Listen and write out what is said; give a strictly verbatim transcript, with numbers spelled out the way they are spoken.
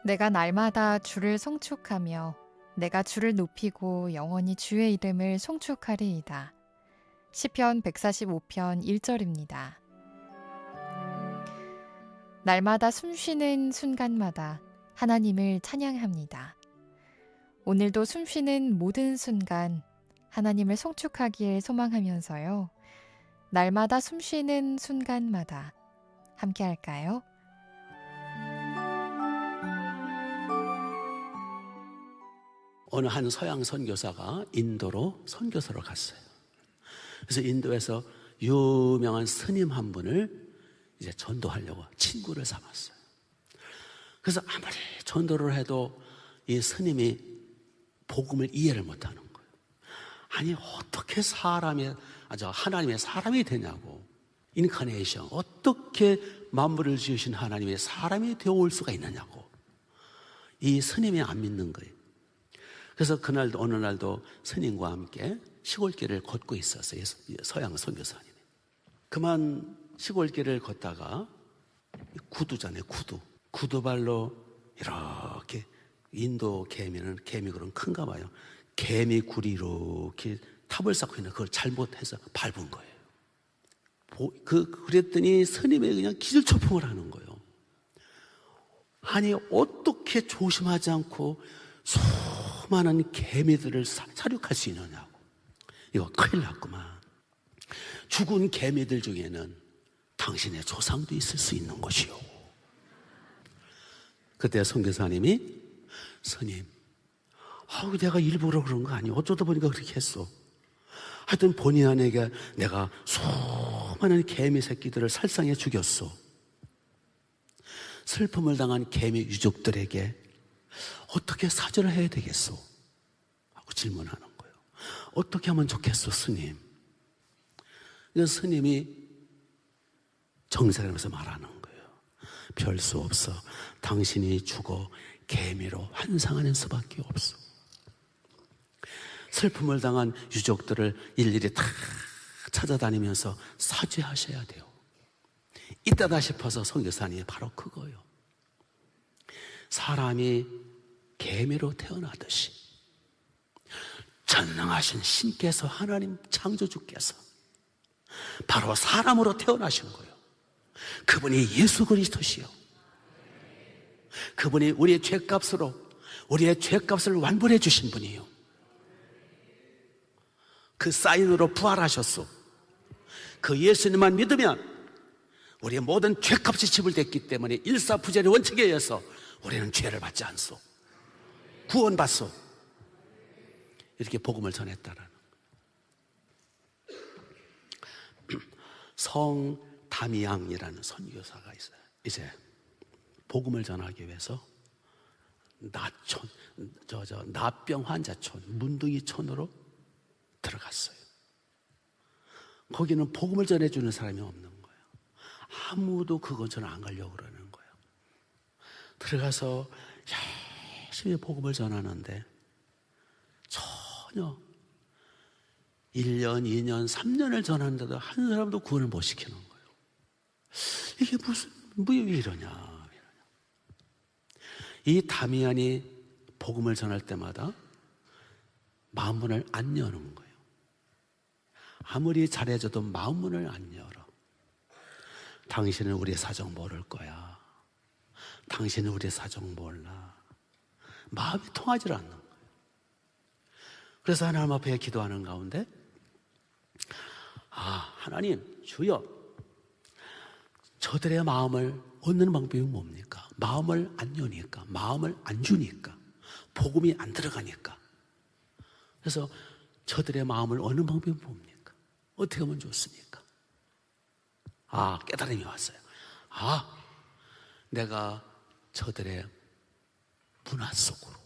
내가 날마다 주를 송축하며 내가 주를 높이고 영원히 주의 이름을 송축하리이다. 시편 백사십오 편 일 절입니다. 날마다 숨쉬는 순간마다 하나님을 찬양합니다. 오늘도 숨쉬는 모든 순간 하나님을 송축하길 소망하면서요. 날마다 숨쉬는 순간마다 함께 할까요? 어느 한 서양 선교사가 인도로 선교사로 갔어요. 그래서 인도에서 유명한 스님 한 분을 이제 전도하려고 친구를 삼았어요. 그래서 아무리 전도를 해도 이 스님이 복음을 이해를 못하는 거예요. 아니 어떻게 사람이 아주 하나님의 사람이 되냐고. 인카네이션, 어떻게 만물을 지으신 하나님의 사람이 되어올 수가 있느냐고. 이 스님이 안 믿는 거예요. 그래서 그날도 어느 날도 스님과 함께 시골길을 걷고 있었어요. 서양 선교사님이. 그만 시골길을 걷다가 구두잖아요. 구두. 구두발로 이렇게 인도 개미는 개미 그런 큰가 봐요. 개미 굴이 이렇게 탑을 쌓고 있는 그걸 잘못해서 밟은 거예요. 그 그랬더니 스님이 그냥 기절초풍을 하는 거예요. 아니 어떻게 조심하지 않고 수많은 개미들을 사륙할 수 있느냐고. 이거 큰일 났구만. 죽은 개미들 중에는 당신의 조상도 있을 수 있는 것이요. 그때 선교사님이 스님, 아우 내가 일부러 그런 거 아니야. 어쩌다 보니까 그렇게 했어. 하여튼 본의 아니게 내가 수많은 개미 새끼들을 살상해 죽였어. 슬픔을 당한 개미 유족들에게 어떻게 사죄를 해야 되겠소? 하고 질문하는 거예요. 어떻게 하면 좋겠소, 스님? 그래서 스님이 정색하면서 말하는 거예요. 별 수 없어. 당신이 죽어 개미로 환상하는 수밖에 없어. 슬픔을 당한 유족들을 일일이 다 찾아다니면서 사죄하셔야 돼요. 이따다 싶어서 선교사님이 바로 그거예요. 사람이 개미로 태어나듯이 전능하신 신께서 하나님 창조주께서 바로 사람으로 태어나신 거예요. 그분이 예수 그리스도시요. 그분이 우리의 죄값으로 우리의 죄값을 완불해 주신 분이에요. 그 사인으로 부활하셨소. 그 예수님만 믿으면 우리의 모든 죄값이 지불됐기 때문에 일사부재의 원칙에 의해서 우리는 죄를 받지 않소. 구원받소. 이렇게 복음을 전했다라는 성 다미앙이라는 선교사가 있어요. 이제 복음을 전하기 위해서 나촌, 저, 저, 나병 환자촌, 문둥이촌으로 들어갔어요. 거기는 복음을 전해주는 사람이 없는 거예요. 아무도 그 근처는 안 가려고 그러는 거예요. 들어가서 열심히 복음을 전하는데 전혀 일 년, 이 년, 삼 년을 전하는데도 한 사람도 구원을 못 시키는 거예요. 이게 무슨, 왜 이러냐. 이 다미안이 복음을 전할 때마다 마음문을 안 여는 거예요. 아무리 잘해줘도 마음문을 안 열어. 당신은 우리의 사정 모를 거야. 당신은 우리의 사정 몰라. 마음이 통하지 않는 거예요. 그래서 하나님 앞에 기도하는 가운데 아, 하나님, 주여, 저들의 마음을 얻는 방법이 뭡니까? 마음을 안 여니까, 마음을 안 주니까, 복음이 안 들어가니까. 그래서 저들의 마음을 얻는 방법이 뭡니까? 어떻게 하면 좋습니까? 아, 깨달음이 왔어요. 아, 내가 저들의 문화 속으로,